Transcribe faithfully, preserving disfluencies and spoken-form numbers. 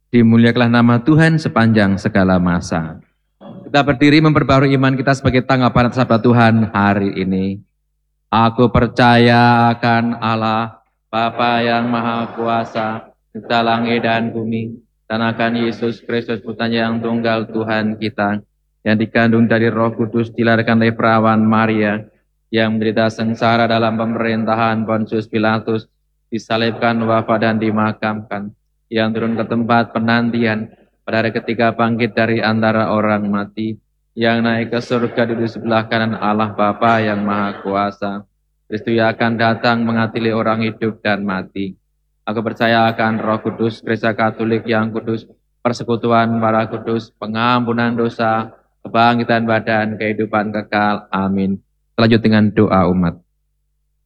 Dimuliakanlah nama Tuhan sepanjang segala masa. Kita berdiri memperbarui iman kita sebagai tanggapan atas sabda Tuhan hari ini. Aku percaya akan Allah, Bapa yang Maha Kuasa, Cipta langit dan bumi, dan akan Yesus Kristus Putranya yang tunggal Tuhan kita, yang dikandung dari Roh Kudus, dilahirkan dari perawan Maria, yang menderita sengsara dalam pemerintahan Pontius Pilatus, disalibkan, wafat dan dimakamkan, yang turun ke tempat penantian, pada hari ketiga bangkit dari antara orang mati, yang naik ke surga duduk sebelah kanan Allah Bapa yang Maha Kuasa. Kristus yang akan datang mengadili orang hidup dan mati. Aku percaya akan Roh Kudus, Gereja Katolik yang kudus, persekutuan para kudus, pengampunan dosa, kebangkitan badan, kehidupan kekal. Amin. Lanjut dengan doa umat.